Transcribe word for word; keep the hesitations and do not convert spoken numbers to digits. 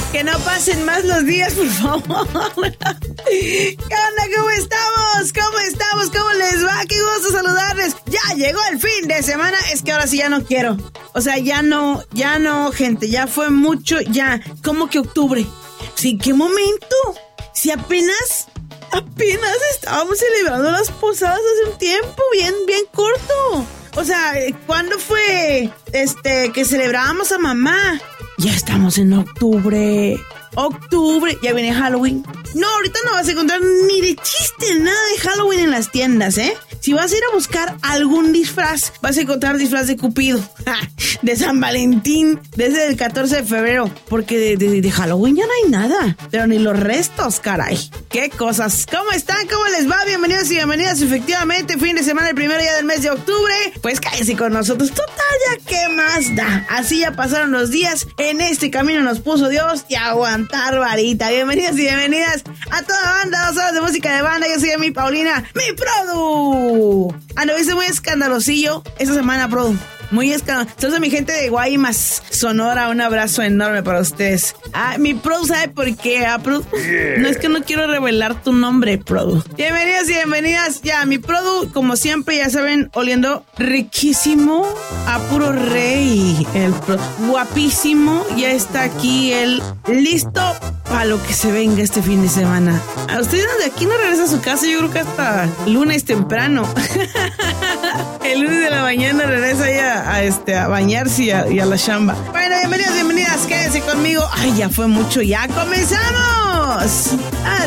Que no pasen más los días, por favor. ¿Qué onda? ¿Cómo estamos? ¿Cómo estamos? ¿Cómo les va? Qué gusto saludarles. Ya llegó el fin de semana. Es que ahora sí ya no quiero. O sea, ya no, ya no, gente. Ya fue mucho, ya. ¿Cómo que octubre? Sí, ¿qué momento? Si apenas, apenas estábamos celebrando las posadas hace un tiempo bien, bien corto. O sea, ¿cuándo fue este que celebrábamos a mamá? Ya estamos en octubre. Octubre, ya viene Halloween. No, ahorita no vas a encontrar ni de chiste nada de Halloween en las tiendas, ¿eh? Si vas a ir a buscar algún disfraz, vas a encontrar disfraz de Cupido, de San Valentín, desde el catorce de febrero, porque de, de, de Halloween ya no hay nada, pero ni los restos, caray. ¡Qué cosas! ¿Cómo están? ¿Cómo les va? Bienvenidos y bienvenidas, efectivamente, fin de semana, el primer día del mes de octubre. Pues cállese con nosotros, total, ya qué más da. Así ya pasaron los días, en este camino nos puso Dios y aguantar varita. Bienvenidos y bienvenidas a toda banda, dos horas de música de banda. Yo soy mi Paulina, mi produ. Ah, no, viste muy escandalosillo esta semana, produ. Muy escandaloso. Saludos a mi gente de Guaymas, Sonora. Un abrazo enorme para ustedes. Ah, mi produ sabe por qué. Ah, produ. No es que no quiero revelar tu nombre, produ. Bienvenidos y bienvenidas. Ya, mi produ, como siempre, ya saben, oliendo riquísimo a puro rey. El produ, guapísimo. Ya está aquí él, listo para lo que se venga este fin de semana. A ustedes de aquí no regresa a su casa, yo creo que hasta lunes temprano. El lunes de la mañana regresa ahí a, a, este, a bañarse y a, y a la chamba. Bueno, bienvenidos, bienvenidas, quédense conmigo. Ay, ya fue mucho, ya comenzamos. A